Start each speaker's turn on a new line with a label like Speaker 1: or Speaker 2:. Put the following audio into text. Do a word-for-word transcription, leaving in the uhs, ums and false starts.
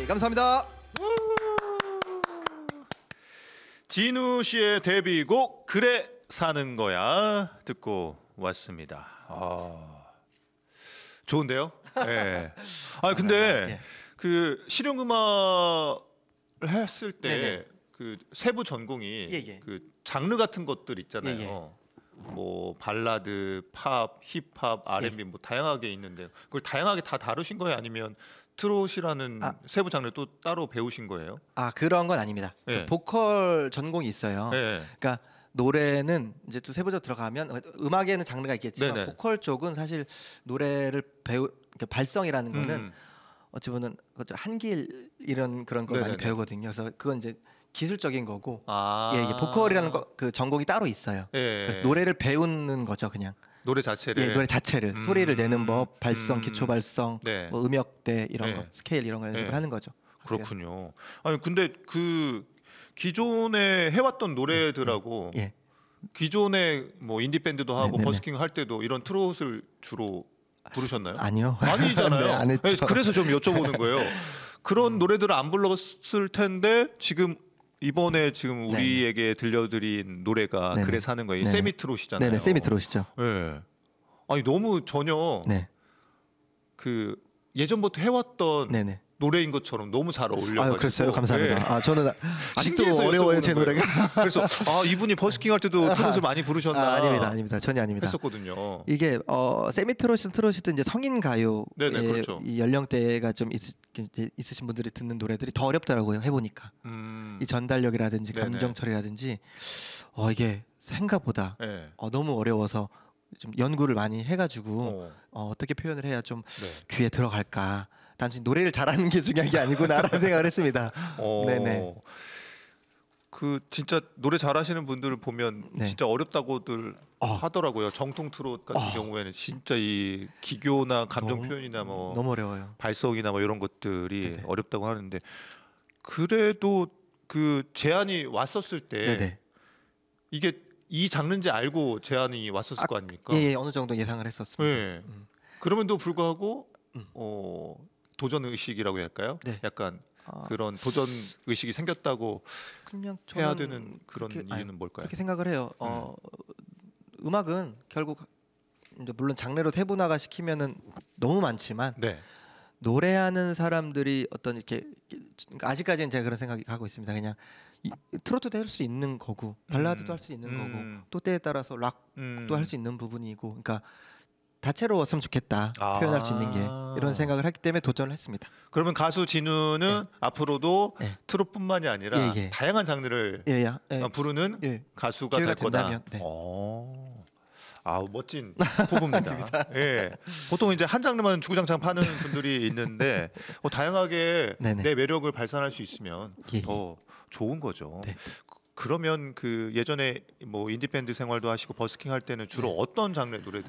Speaker 1: 감사합니다.
Speaker 2: 진우 씨의 데뷔곡 그래 사는 거야 듣고 왔습니다. 아, 좋은데요? 예. 아 근데
Speaker 1: 예.
Speaker 2: 그 실용음악을 했을
Speaker 1: 네네.
Speaker 2: 때 그 세부 전공이
Speaker 1: 예, 예.
Speaker 2: 그 장르 같은 것들 있잖아요.
Speaker 1: 예, 예.
Speaker 2: 뭐 발라드, 팝, 힙합, 알앤비 뭐 다양하게 있는데 그걸 다양하게 다 다루신 거예요? 아니면 트롯이라는
Speaker 1: 아.
Speaker 2: 세부 장르 또 따로 배우신 거예요?
Speaker 1: 아 그런 건 아닙니다.
Speaker 2: 예.
Speaker 1: 그 보컬 전공이 있어요.
Speaker 2: 예.
Speaker 1: 그러니까 노래는 이제 또 세부적으로 들어가면 음악에는 장르가 있겠지만
Speaker 2: 네네.
Speaker 1: 보컬 쪽은 사실 노래를 배우 그러니까 발성이라는 거는
Speaker 2: 음.
Speaker 1: 어찌 보면 그것도 한길 이런 그런 걸 많이
Speaker 2: 네네네.
Speaker 1: 배우거든요. 그래서 그건 이제 기술적인 거고
Speaker 2: 아.
Speaker 1: 예, 이게 보컬이라는 거, 그 전공이 따로 있어요.
Speaker 2: 예.
Speaker 1: 그래서 노래를 배우는 거죠, 그냥.
Speaker 2: 노래 자체를
Speaker 1: 예, 노래 자체를
Speaker 2: 음.
Speaker 1: 소리를 내는 법, 발성,
Speaker 2: 음.
Speaker 1: 기초 발성,
Speaker 2: 네.
Speaker 1: 뭐 음역대 이런
Speaker 2: 네.
Speaker 1: 거, 스케일 이런 거 연습을
Speaker 2: 네.
Speaker 1: 하는 거죠.
Speaker 2: 그렇군요. 아니 근데 그 기존에 해왔던 노래들하고
Speaker 1: 예.
Speaker 2: 기존에 뭐 인디 밴드도 하고
Speaker 1: 네네네.
Speaker 2: 버스킹 할 때도 이런 트롯을 주로 부르셨나요?
Speaker 1: 아니요.
Speaker 2: 아니잖아요.
Speaker 1: 네, 안 했죠.
Speaker 2: 네, 그래서 좀 여쭤보는 거예요. 그런 노래들을 안 불렀을 텐데 지금 이번에 지금 우리에게 들려드린 노래가
Speaker 1: 네네.
Speaker 2: 그래 사는 거예요.
Speaker 1: 네네.
Speaker 2: 세미 트롯이잖아요.
Speaker 1: 네네, 세미 들어오시죠.
Speaker 2: 네. 아니 너무 전혀
Speaker 1: 네,
Speaker 2: 그 예전부터 해왔던
Speaker 1: 네네.
Speaker 2: 노래인 것처럼 너무 잘 어울려가지고.
Speaker 1: 아유, 그랬어요. 감사합니다.
Speaker 2: 네.
Speaker 1: 아, 저는 아직도
Speaker 2: 신기해서
Speaker 1: 어려워요,
Speaker 2: 여쭤보는
Speaker 1: 제
Speaker 2: 거예요.
Speaker 1: 노래가.
Speaker 2: 그래서 아 이분이 버스킹 할 때도 트롯을 많이 부르셨나?
Speaker 1: 아, 아닙니다, 아닙니다. 전혀 아닙니다.
Speaker 2: 했었거든요.
Speaker 1: 이게 어, 세미 트롯이든 트롯이든 이제 성인 가요의
Speaker 2: 네네, 그렇죠.
Speaker 1: 이 연령대가 좀 있, 이제 있으신 분들이 듣는 노래들이 더 어렵더라고요. 해보니까
Speaker 2: 음.
Speaker 1: 이 전달력이라든지
Speaker 2: 네네.
Speaker 1: 감정 처리라든지 어 이게 생각보다
Speaker 2: 네.
Speaker 1: 어, 너무 어려워서 좀 연구를 많이 해가지고
Speaker 2: 어.
Speaker 1: 어, 어떻게 표현을 해야 좀
Speaker 2: 네.
Speaker 1: 귀에 들어갈까. 단순히 노래를 잘하는 게 중요한 게 아니구나라는 생각을 했습니다.
Speaker 2: 어.
Speaker 1: 네네.
Speaker 2: 그 진짜 노래 잘하시는 분들을 보면
Speaker 1: 네.
Speaker 2: 진짜 어렵다고들
Speaker 1: 어.
Speaker 2: 하더라고요. 정통 트롯 같은
Speaker 1: 어.
Speaker 2: 경우에는 진짜 이 기교나 감정
Speaker 1: 너무-
Speaker 2: 표현이나 뭐
Speaker 1: 너무 어려워요.
Speaker 2: 발성이나 뭐 이런 것들이
Speaker 1: 네네.
Speaker 2: 어렵다고 하는데 그래도 그 제안이 왔었을 때
Speaker 1: 네네.
Speaker 2: 이게 이 장르인지 알고 제안이 왔었을
Speaker 1: 아,
Speaker 2: 거 아닙니까?
Speaker 1: 예, 예, 어느 정도 예상을 했었습니다.
Speaker 2: 네.
Speaker 1: 음.
Speaker 2: 그럼에도 불구하고
Speaker 1: 음.
Speaker 2: 어, 도전 의식이라고 해야 할까요?
Speaker 1: 네.
Speaker 2: 약간
Speaker 1: 아,
Speaker 2: 그런 도전 의식이 생겼다고
Speaker 1: 그냥
Speaker 2: 해야
Speaker 1: 저는
Speaker 2: 되는 그런
Speaker 1: 그렇게-
Speaker 2: 이유는
Speaker 1: 아니,
Speaker 2: 뭘까요?
Speaker 1: 그렇게 생각을 해요. 어, 음악은 결국 이제 물론 장르로 세분화가 시키면은 너무 많지만
Speaker 2: 네.
Speaker 1: 노래하는 사람들이 어떤 이렇게 그러니까 아직까지는 제가 그런 생각이 하고 있습니다. 그냥 이, 트로트도 할 수 있는 거고 발라드도
Speaker 2: 음.
Speaker 1: 할 수 있는
Speaker 2: 음.
Speaker 1: 거고 또 때에 따라서 락도
Speaker 2: 음.
Speaker 1: 할 수 있는 부분이고 그러니까 다채로웠으면 좋겠다.
Speaker 2: 아.
Speaker 1: 표현할 수 있는 게 이런 생각을 했기 때문에 도전을 했습니다.
Speaker 2: 그러면 가수 진우는 앞으로도
Speaker 1: 네.
Speaker 2: 트롯뿐만이 아니라
Speaker 1: 예, 예.
Speaker 2: 다양한 장르를
Speaker 1: 예, 예, 예.
Speaker 2: 부르는
Speaker 1: 예.
Speaker 2: 가수가
Speaker 1: 기회가
Speaker 2: 될 거다.
Speaker 1: 된다면, 네.
Speaker 2: 어. 아 멋진 포부입니다. 예. 보통 이제 한 장르만 주구장창 파는 분들이 있는데 어, 다양하게
Speaker 1: 네네.
Speaker 2: 내 매력을 발산할 수 있으면
Speaker 1: 예,
Speaker 2: 더 좋은 거죠.
Speaker 1: 네.
Speaker 2: 그- 그러면 그 예전에 뭐 인디 밴드 생활도 하시고 버스킹 할 때는 주로
Speaker 1: 네.
Speaker 2: 어떤 장르의 노래들